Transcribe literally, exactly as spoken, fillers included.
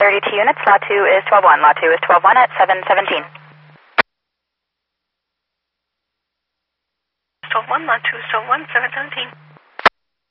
thirty-two units. Lot two is twelve one. Lot two is twelve one at seven seventeen. twelve one, Lot two is twelve one, seven seventeen.